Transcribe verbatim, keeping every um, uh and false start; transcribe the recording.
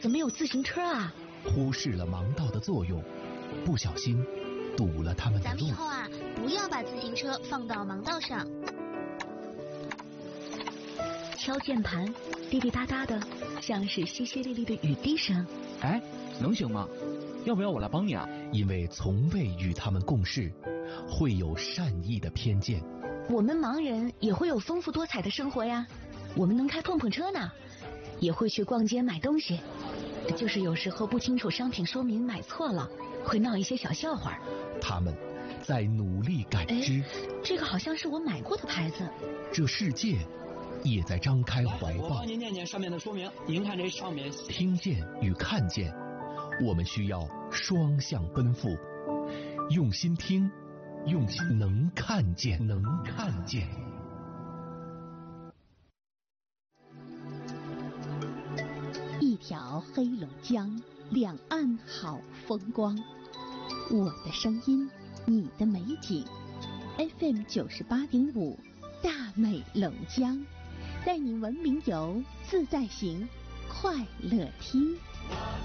怎么有自行车啊？ 忽视了盲道的作用，不小心堵了他们的咱们以路。 后啊，不要把自行车放到盲道上。 敲键盘，滴滴答答的，像是淅淅沥沥的雨滴声。 哎，能行吗？要不要我来帮你啊？ 因为从未与他们共事，会有善意的偏见。 我们盲人也会有丰富多彩的生活呀，我们能开碰碰车呢，也会去逛街买东西，就是有时候不清楚商品说明买错了，会闹一些小笑话。 他们在努力感知， 这个好像是我买过的牌子。 这世界也在张开怀抱。 我帮您念念上面的说明，您看这上面。 听见与看见，我们需要双向奔赴，用心听，用心能看见，能看见。 一条黑龙江，两岸好风光。我的声音，你的美景。F M 九十八点五，大美龙江，带您文明游，自在行，快乐听。